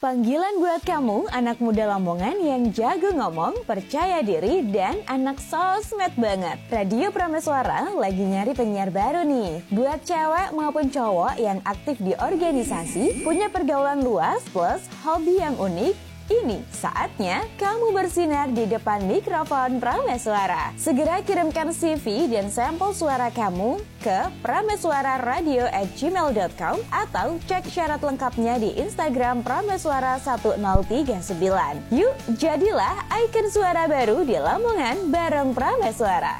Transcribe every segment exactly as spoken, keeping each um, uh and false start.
Panggilan buat kamu, anak muda Lamongan yang jago ngomong, percaya diri, dan anak sosmed banget. Radio Prameswara lagi nyari penyiar baru nih. Buat cewek maupun cowok yang aktif di organisasi, punya pergaulan luas plus hobi yang unik, ini saatnya kamu bersinar di depan mikrofon Prameswara. Segera kirimkan C V dan sampel suara kamu ke prameswararadio at gmail dot com atau cek syarat lengkapnya di Instagram Prameswara satu nol tiga sembilan. Yuk, jadilah ikon suara baru di Lamongan bareng Prameswara.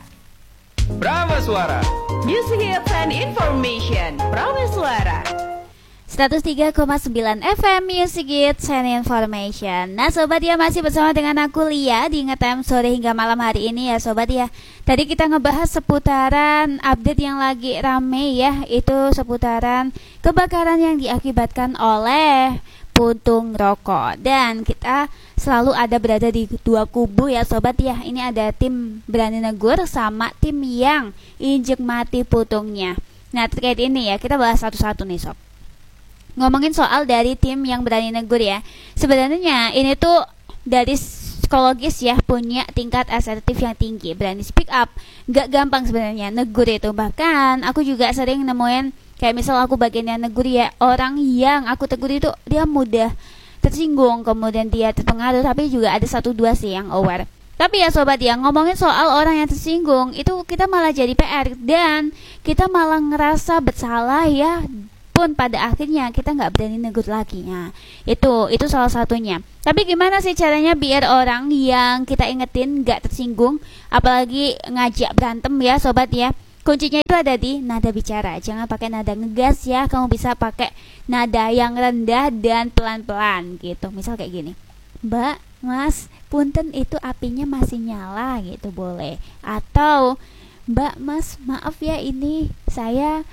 Prameswara, Music Hits and Information. Prameswara seratus tiga koma sembilan F M Music Hits and Information. Nah sobat ya, masih bersama dengan aku Lia di Ngetem sore hingga malam hari ini ya sobat ya. Tadi kita ngebahas seputaran update yang lagi rame ya, itu seputaran kebakaran yang diakibatkan oleh puntung rokok. Dan kita selalu ada berada di dua kubu ya sobat ya. Ini ada tim berani negur sama tim yang injek mati putungnya. Nah terkait ini ya, kita bahas satu-satu nih sob. Ngomongin soal dari tim yang berani negur ya, sebenarnya ini tuh dari psikologis ya, punya tingkat asertif yang tinggi, berani speak up. Gak gampang sebenarnya negur itu. Bahkan aku juga sering nemuin kayak misal aku bagian yang negur ya, orang yang aku tegur itu dia mudah tersinggung, kemudian dia terpengaruh. Tapi juga ada satu dua sih yang aware. Tapi ya sobat ya, ngomongin soal orang yang tersinggung itu kita malah jadi P R, dan kita malah ngerasa bersalah ya, pun pada akhirnya kita nggak berani negur lagi. Nah, itu itu salah satunya. Tapi gimana sih caranya biar orang yang kita ingetin nggak tersinggung, apalagi ngajak berantem ya sobat ya? Kuncinya itu ada di nada bicara. Jangan pakai nada ngegas ya, kamu bisa pakai nada yang rendah dan pelan-pelan gitu. Misal kayak gini, Mbak, Mas, punten itu apinya masih nyala gitu, boleh. Atau Mbak, Mas, maaf ya ini saya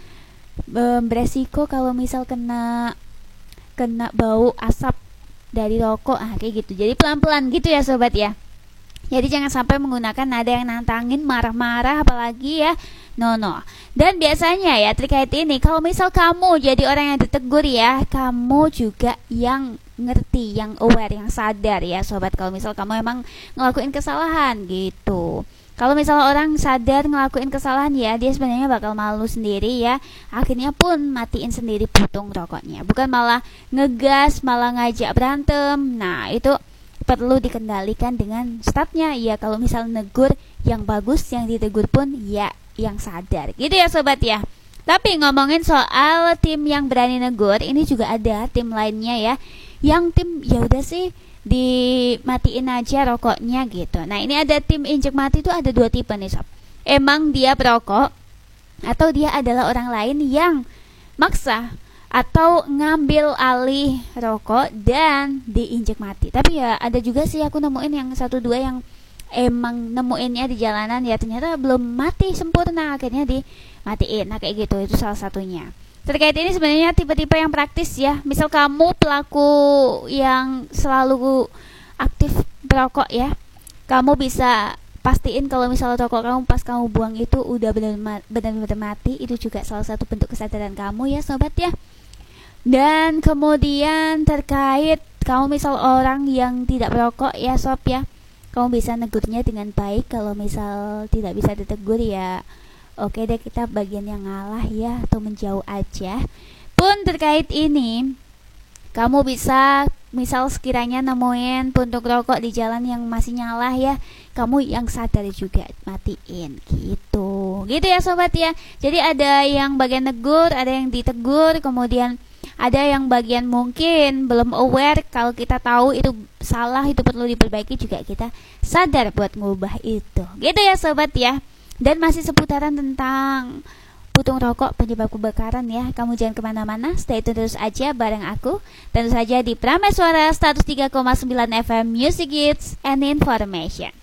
beresiko kalau misal kena kena bau asap dari rokok, ah kayak gitu. Jadi pelan-pelan gitu ya sobat ya. Jadi jangan sampai menggunakan nada yang nantangin, marah-marah apalagi ya. No no. Dan biasanya ya terkait ini, kalau misal kamu jadi orang yang ditegur ya, kamu juga yang ngerti, yang aware, yang sadar ya sobat. Kalau misal kamu emang ngelakuin kesalahan gitu. Kalau misalnya orang sadar ngelakuin kesalahan ya, dia sebenarnya bakal malu sendiri ya. Akhirnya pun matiin sendiri putung rokoknya. Bukan malah ngegas, malah ngajak berantem. Nah itu perlu dikendalikan dengan statnya ya. Kalau misal negur yang bagus, yang ditegur pun ya yang sadar. Gitu ya sobat ya. Tapi ngomongin soal tim yang berani negur, ini juga ada tim lainnya ya. Yang tim ya udah sih dimatiin aja rokoknya gitu. Nah ini ada tim injek mati itu ada dua tipe nih sob. Emang dia perokok, atau dia adalah orang lain yang maksa atau ngambil alih rokok dan diinjek mati. Tapi ya ada juga sih aku nemuin yang satu dua yang emang nemuinnya di jalanan ya, ternyata belum mati sempurna, akhirnya dimatiin. Nah kayak gitu, itu salah satunya. Terkait ini sebenarnya tipe-tipe yang praktis ya. Misal kamu pelaku yang selalu aktif berokok ya, kamu bisa pastiin kalau misalnya rokok kamu pas kamu buang itu udah benar-benar mati. Itu juga salah satu bentuk kesadaran kamu ya sobat ya. Dan kemudian terkait kamu misal orang yang tidak berokok ya sob ya, kamu bisa negurnya dengan baik. Kalau misal tidak bisa ditegur ya oke deh, kita bagian yang ngalah ya, atau menjauh aja. Pun terkait ini, kamu bisa misal sekiranya nemuin puntung rokok di jalan yang masih nyala ya, kamu yang sadar juga matiin gitu. Gitu ya sobat ya. Jadi ada yang bagian negur, ada yang ditegur, kemudian ada yang bagian mungkin belum aware. Kalau kita tahu itu salah, itu perlu diperbaiki, juga kita sadar buat ngubah itu. Gitu ya sobat ya. Dan masih seputaran tentang putung rokok penyebab kebakaran ya. Kamu jangan kemana-mana, stay tune terus aja bareng aku. Tentu saja di Prameswara seratus tiga koma sembilan F M Music Hits and Information.